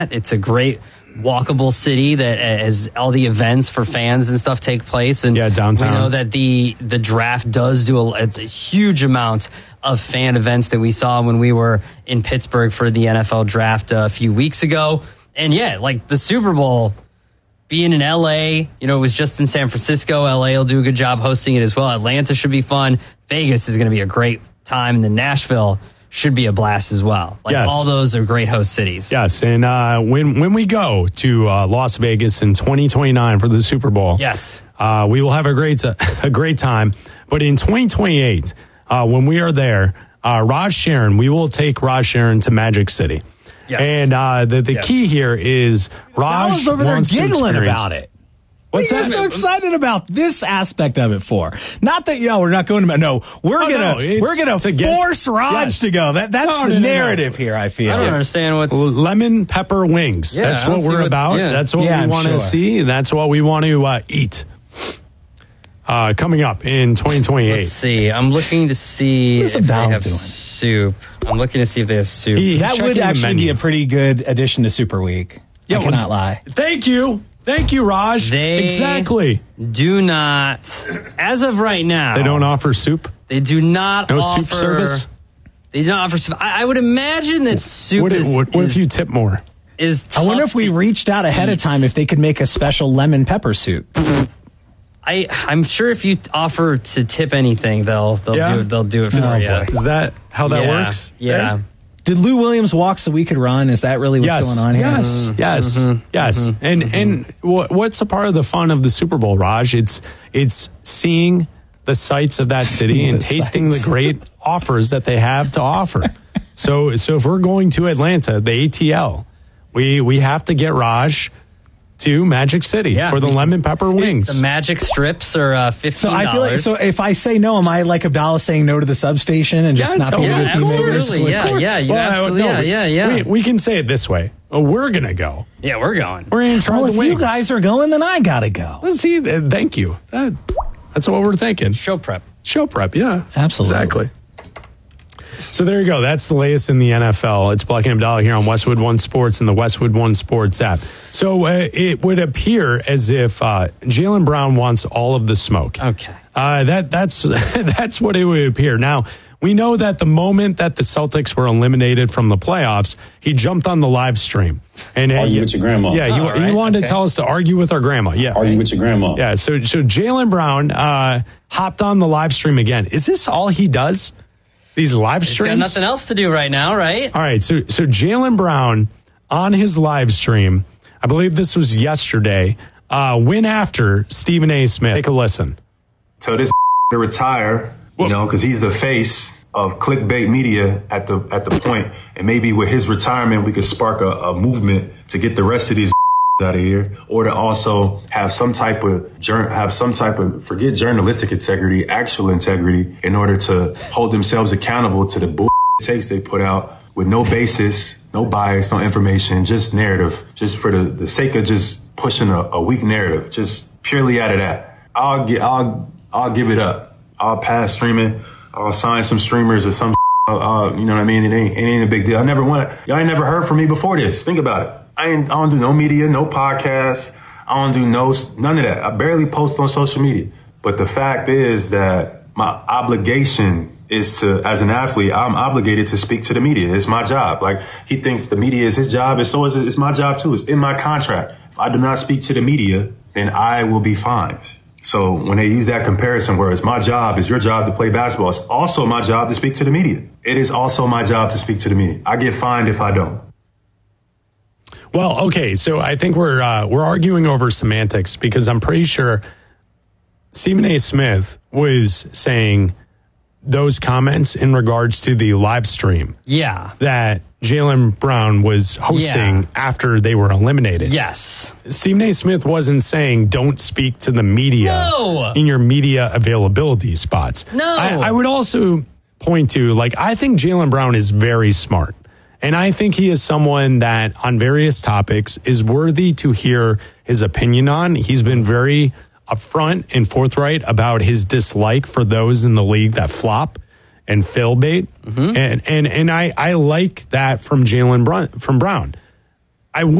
It's a great walkable city that has all the events for fans and stuff take place. And downtown. We know that the draft does do a huge amount of fan events that we saw when we were in Pittsburgh for the NFL draft a few weeks ago. And like the Super Bowl being in LA, it was just in San Francisco. LA will do a good job hosting it as well. Atlanta should be fun. Vegas is going to be a great time. And then Nashville should be a blast as well. All those are great host cities. Yes, and when we go to Las Vegas in 2029 for the Super Bowl, yes, we will have a great time. But in 2028, when we are there, we will take Raj Sharon to Magic City. Yes. And the key here is Raj was over there wants giggling to about it. What's that? So excited about this aspect of it for? Not that we're not going to. No, we're gonna force Raj to go. That's the narrative here. I feel. I don't understand what's lemon pepper wings. Yeah, that's what we're about. Yeah. That's what we want to see. That's what we want to eat. Coming up in 2028. Let's see. I'm looking to see if they have soup. I'm looking to see if they have soup. That would actually be a pretty good addition to Super Week. I cannot lie. Thank you, Raj. Exactly. Do not, as of right now. They don't offer soup. They do not offer soup service. They don't offer soup. I would imagine that soup what if you tip more? I wonder if we reached out ahead of time if they could make a special lemon pepper soup. I'm sure if you offer to tip anything, they'll do it for you. Is that how that works? Yeah. Right? Did Lou Williams walk so we could run? Is that really what's going on here? Yes. And what's a part of the fun of the Super Bowl, Raj? It's seeing the sights of that city and tasting the great offers that they have to offer. So if we're going to Atlanta, the ATL, we have to get Raj to Magic City for the lemon pepper wings. The Magic strips are $15. So I feel like, if I say no, am I like Abdallah saying no to the substation and just not being a good teammate? Absolutely. We can say it this way. We're going to go. Yeah, we're going. We're going to try the wings. If you guys are going, then I got to go. Let's see. Thank you. That's what we're thinking. Show prep, yeah. Absolutely. Exactly. So there you go. That's the latest in the NFL. It's Black and Abdallah here on Westwood One Sports and the Westwood One Sports app. So it would appear as if Jaylen Brown wants all of the smoke. Okay. That's what it would appear. Now, we know that the moment that the Celtics were eliminated from the playoffs, he jumped on the live stream. And argue with your grandma. Yeah, he wanted to tell us to argue with our grandma. Yeah. Argue with your grandma. Yeah, so Jaylen Brown hopped on the live stream again. Is this all he does? These live streams? He's got nothing else to do right now, right? All right, so Jaylen Brown on his live stream, I believe this was yesterday, went after Stephen A. Smith. Take a listen. Tell this to retire, because he's the face of clickbait media at the point, and maybe with his retirement, we could spark a movement to get the rest of these out of here, or to also have some type of forget journalistic integrity, actual integrity, in order to hold themselves accountable to the bull takes they put out with no basis, no bias, no information, just narrative, just for the sake of just pushing a weak narrative, just purely out of that. I'll give it up. I'll pass streaming. I'll sign some streamers or some. You know what I mean? It ain't a big deal. Y'all ain't never heard from me before this. Think about it. I don't do no media, no podcasts. I don't do none of that. I barely post on social media. But the fact is that my obligation is to, as an athlete, I'm obligated to speak to the media. It's my job. Like, he thinks the media is his job, and so is it. It's my job too. It's in my contract. If I do not speak to the media, then I will be fined. So when they use that comparison where it's my job, it's your job to play basketball, it's also my job to speak to the media. It is also my job to speak to the media. I get fined if I don't. Well, okay, so I think we're arguing over semantics, because I'm pretty sure Stephen A. Smith was saying those comments in regards to the live stream. Yeah. That Jaylen Brown was hosting after they were eliminated. Yes. Stephen A. Smith wasn't saying don't speak to the media in your media availability spots. No. I would also point to, I think Jaylen Brown is very smart. And I think he is someone that on various topics is worthy to hear his opinion on. He's been very upfront and forthright about his dislike for those in the league that flop and fail bait. Mm-hmm. And I like that from Jaylen Brown. I